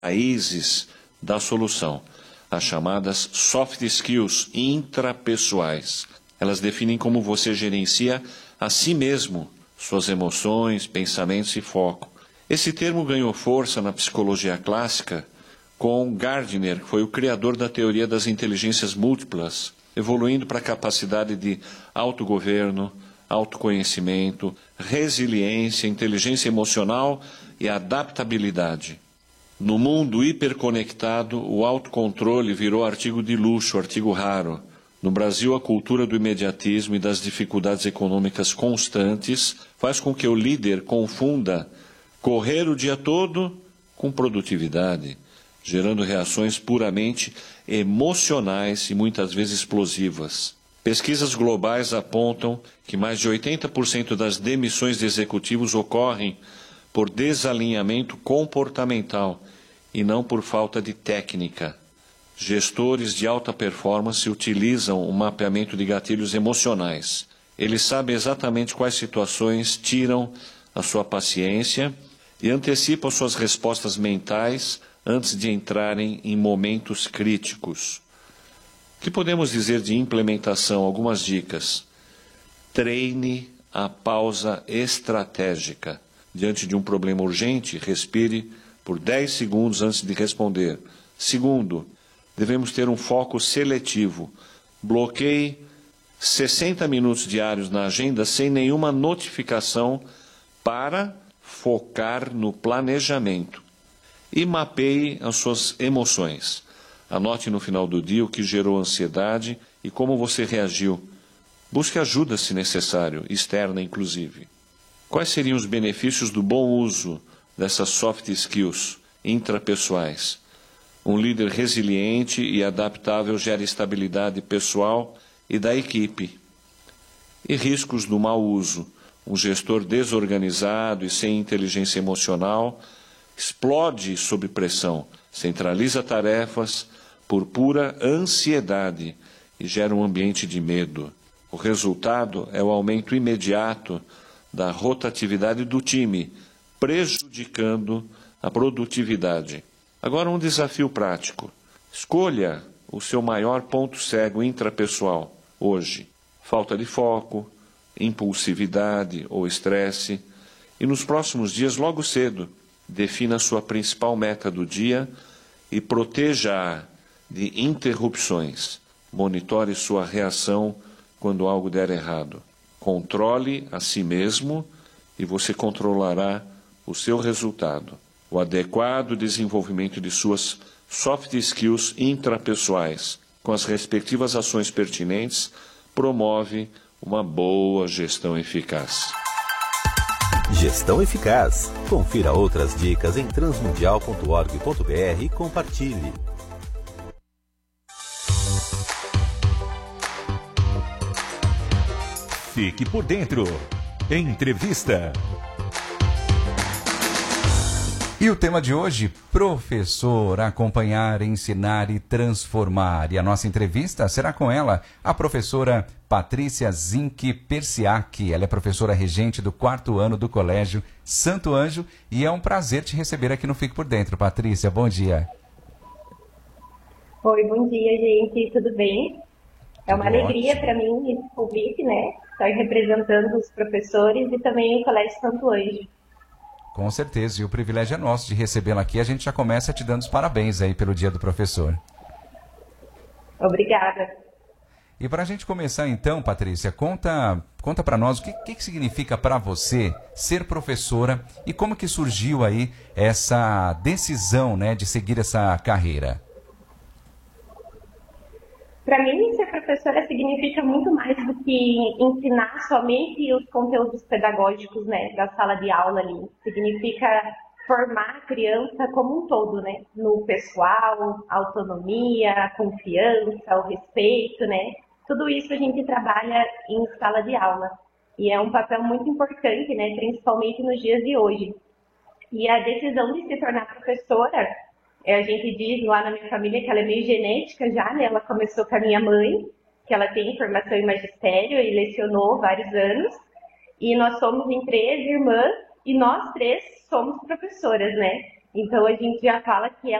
raízes da solução, as chamadas soft skills intrapessoais. Elas definem como você gerencia a si mesmo, suas emoções, pensamentos e foco. Esse termo ganhou força na psicologia clássica com Gardner, que foi o criador da teoria das inteligências múltiplas, evoluindo para a capacidade de autogoverno, autoconhecimento, resiliência, inteligência emocional e adaptabilidade. No mundo hiperconectado, o autocontrole virou artigo de luxo, artigo raro. No Brasil, a cultura do imediatismo e das dificuldades econômicas constantes faz com que o líder confunda correr o dia todo com produtividade, gerando reações puramente emocionais e muitas vezes explosivas. Pesquisas globais apontam que mais de 80% das demissões de executivos ocorrem por desalinhamento comportamental e não por falta de técnica. Gestores de alta performance utilizam o mapeamento de gatilhos emocionais. Eles sabem exatamente quais situações tiram a sua paciência e antecipam suas respostas mentais antes de entrarem em momentos críticos. O que podemos dizer de implementação? Algumas dicas. Treine a pausa estratégica. Diante de um problema urgente, respire por 10 segundos antes de responder. Segundo, devemos ter um foco seletivo. Bloqueie 60 minutos diários na agenda sem nenhuma notificação para focar no planejamento. E mapeie as suas emoções. Anote no final do dia o que gerou ansiedade e como você reagiu. Busque ajuda se necessário, externa inclusive. Quais seriam os benefícios do bom uso dessas soft skills intrapessoais? Um líder resiliente e adaptável gera estabilidade pessoal e da equipe. E riscos do mau uso? Um gestor desorganizado e sem inteligência emocional explode sob pressão, centraliza tarefas por pura ansiedade e gera um ambiente de medo. O resultado é o aumento imediato da rotatividade do time, prejudicando a produtividade. Agora um desafio prático. Escolha o seu maior ponto cego intrapessoal hoje. Falta de foco, impulsividade ou estresse. E nos próximos dias, logo cedo, defina a sua principal meta do dia e proteja-a de interrupções. Monitore sua reação quando algo der errado. Controle a si mesmo e você controlará o seu resultado. O adequado desenvolvimento de suas soft skills intrapessoais, com as respectivas ações pertinentes, promove uma boa gestão eficaz. Gestão eficaz. Confira outras dicas em transmundial.org.br e compartilhe. Fique por dentro. Entrevista. E o tema de hoje, professor, acompanhar, ensinar e transformar. E a nossa entrevista será com ela, a professora Patrícia Zinck Persiak. Ela é professora regente do 4º ano do Colégio Santo Anjo e é um prazer te receber aqui no Fique por Dentro. Patrícia, bom dia. Oi, bom dia, gente. Tudo bem? É uma alegria para mim esse convite, né? Estar representando os professores e também o Colégio Santo Anjo. Com certeza, e o privilégio é nosso de recebê-la aqui. A gente já começa te dando os parabéns aí pelo Dia do Professor. Obrigada. E para a gente começar então, Patrícia, conta para nós o que significa para você ser professora e como que surgiu aí essa decisão, né, de seguir essa carreira. Para mim, ser professora significa muito mais do que ensinar somente os conteúdos pedagógicos, né, da sala de aula ali. Significa formar a criança como um todo, né, no pessoal, a autonomia, a confiança, o respeito, né. Tudo isso a gente trabalha em sala de aula. E é um papel muito importante, né, principalmente nos dias de hoje. E a decisão de se tornar professora, a gente diz lá na minha família que ela é meio genética já, né? Ela começou com a minha mãe, que ela tem formação em magistério e lecionou vários anos. E nós somos em 3 irmãs e nós 3 somos professoras, né? Então a gente já fala que